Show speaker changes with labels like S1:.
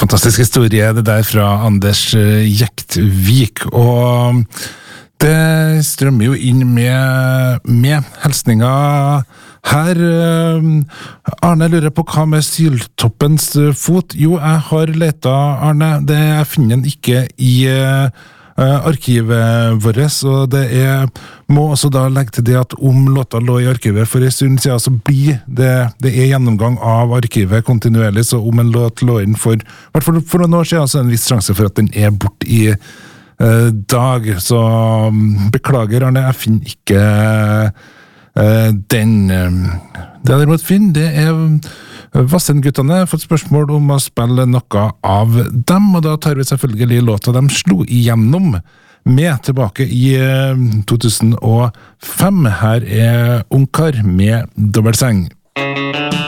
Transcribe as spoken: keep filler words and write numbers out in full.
S1: Fantastisk historie, det der fra Anders Jektvik, og det strømmer jo inn med, med hilsninger her. Arne lurer på hva med Syltoppens fot? Jo, jeg har leta, Arne, det jeg finner den ikke i uh, arkivet vårt, og det er, må også da legge til det at om låta lå i arkivet for en stund siden, så blir det, det er gjennomgang av arkivet kontinuerlig, så om en låt lå inn for, i hvert fall for noen år siden, så er det en viss sjanse for at den er bort i uh, dag, så beklager, Arne, jeg finner ikke uh, den. Det jeg derimot finner, det er Vassendguttene har fått spørsmål om å spille noe av dem, og da tar vi selvfølgelig låta de slo igjennom med tilbake i to tusen og fem. Her er Ungkar med Dobbeltseng.